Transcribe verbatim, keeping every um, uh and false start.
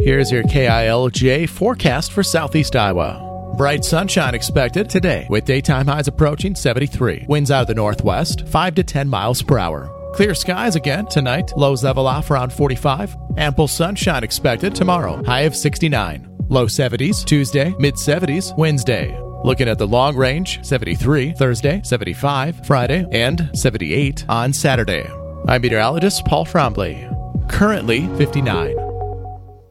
Here's your K I L J forecast for Southeast Iowa. Bright sunshine expected today, with daytime highs approaching seventy-three. Winds out of the northwest, five to ten miles per hour. Clear skies again tonight, lows level off around forty-five. Ample sunshine expected tomorrow, high of sixty-nine. Low seventies Tuesday, mid seventies Wednesday. Looking at the long range, seventy-three Thursday, seventy-five Friday, and seventy-eight on Saturday. I'm meteorologist Paul Frombley. Currently fifty-nine.